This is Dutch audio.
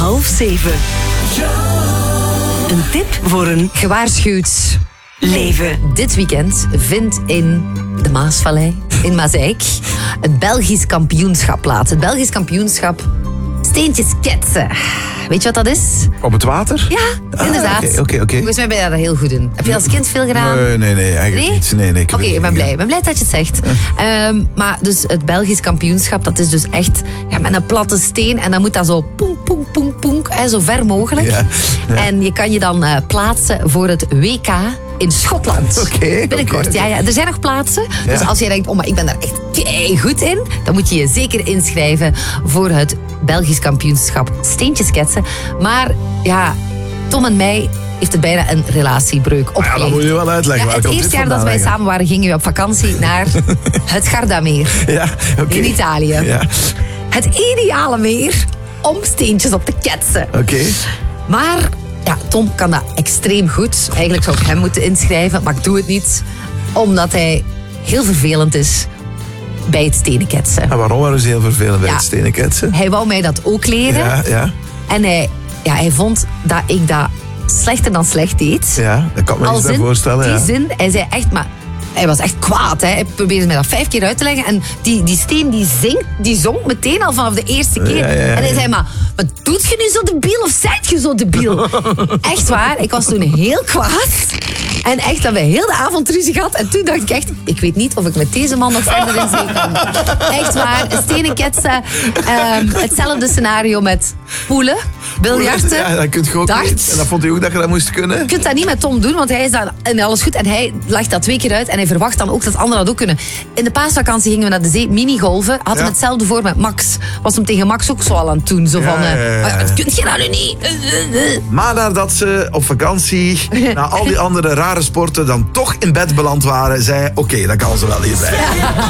6:30. Een tip voor een Gewaarschuwd leven. dit weekend vindt in de Maasvallei, in Maaseik, het Belgisch kampioenschap plaats. Het Belgisch kampioenschap steentjes ketsen. Weet je wat dat is? Op het water? Ja, inderdaad. Oké. Volgens mij ben je daar heel goed in. Heb je als kind veel gedaan? Nee, eigenlijk niet. Nee, Oké, ik ben blij. Ik ben blij dat je het zegt. Maar dus het Belgisch kampioenschap, dat is dus echt met een platte steen. En dan moet dat zo poeng, zo ver mogelijk. Ja. En je kan je dan plaatsen voor het WK in Schotland. Oké, Binnenkort. oké. Ja, er zijn nog plaatsen. Dus Ja. als je denkt, maar ik ben daar echt goed in, dan moet je je zeker inschrijven voor het Belgisch kampioenschap steentjes ketsen. Maar ja, Tom en mij heeft het bijna een relatiebreuk opgeleverd. Ja, dat moet je wel uitleggen. Ja, Waar het komt eerste dit jaar dat vandaan wij samen waren, gingen we op vakantie naar het Gardameer Ja, oké. in Italië. Ja, Het ideale meer om steentjes op te ketsen. oké. Maar ja, Tom kan dat extreem goed. Eigenlijk zou ik hem moeten inschrijven, maar ik doe het niet. Omdat hij heel vervelend is bij het stenen ketsen. En waarom waren ze heel vervelend bij Ja. het stenen ketsen? Hij wou mij dat ook leren. Ja. En hij vond dat ik dat slechter dan slecht deed. Ja, dat kan ik me Als iets bij in voorstellen. die Ja. zin, hij zei echt, maar hij was echt kwaad. Hè. Hij probeerde mij dat 5 keer uit te leggen. En die steen die zong meteen al vanaf de eerste keer. Ja. En hij zei, maar doet je nu zo debiel of zijt je zo debiel? Echt waar, ik was toen heel kwaad. En echt, dat we heel de avond ruzie gehad. En toen dacht ik echt, ik weet niet of ik met deze man nog verder in zee kan. Echt waar, stenen ketsen. Hetzelfde scenario met poelen, biljarten, Ja, dat kun je ook darts. niet. En dat vond hij ook dat je dat moest kunnen? Je kunt dat niet met Tom doen, want hij is dan en alles goed. En hij legt dat 2 keer uit en hij verwacht dan ook dat anderen dat ook kunnen. In de paasvakantie gingen we naar de zee, minigolven. Hadden we Ja. hetzelfde voor met Max. Was hem tegen Max ook zo al aan het doen. Zo Ja, van, ja. "Dat kun je nou nu niet. Maar nadat ze op vakantie, na al die andere rare sporten, dan toch in bed beland waren, zei oké, dat kan ze wel hierbij.